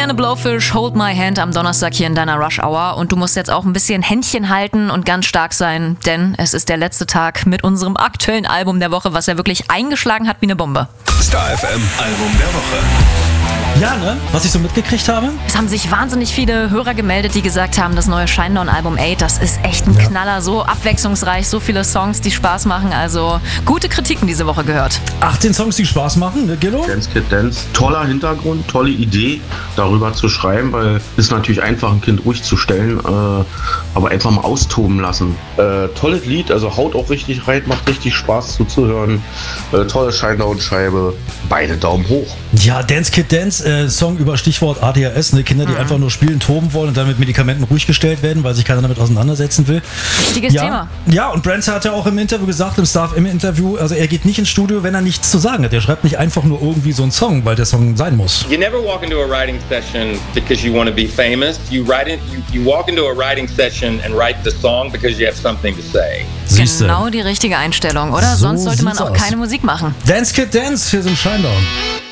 Marianne Blowfish, Hold My Hand am Donnerstag hier in deiner Rush Hour. Und du musst jetzt auch ein bisschen Händchen halten und ganz stark sein, denn es ist der letzte Tag mit unserem aktuellen Album der Woche, was ja wirklich eingeschlagen hat wie eine Bombe. Star FM Album der Woche. Ja, ne? Was ich so mitgekriegt habe? Es haben sich wahnsinnig viele Hörer gemeldet, die gesagt haben, das neue Shinedown-Album 8, das ist echt ein Knaller, so abwechslungsreich, so viele Songs, die Spaß machen. Also gute Kritiken diese Woche gehört. 18 Songs, die Spaß machen, ne, Gillo? Dance Kid Dance, toller Hintergrund, tolle Idee, darüber zu schreiben, weil es ist natürlich einfach, ein Kind ruhig zu stellen, aber einfach mal austoben lassen. Tolles Lied, also haut auch richtig rein, macht richtig Spaß zuzuhören. Tolle Shinedown-Scheibe, beide Daumen hoch. Ja, Dance Kid Dance, Song über Stichwort ADHS, ne? Kinder, die einfach nur spielen, toben wollen und dann mit Medikamenten ruhig gestellt werden, weil sich keiner damit auseinandersetzen will. Wichtiges Thema. Ja, und Branson hat ja auch im Interview gesagt, im Star FM Interview, also er geht nicht ins Studio, wenn er nichts zu sagen hat. Er schreibt nicht einfach nur irgendwie so einen Song, weil der Song sein muss. You never walk into a writing session because you want to be famous. You walk into a writing session and write the song because you have something to say. Siehste. Genau die richtige Einstellung, oder? So Sonst sollte man sieht's auch aus. keine Musik machen. Dance Kid Dance, hier sind Shinedown.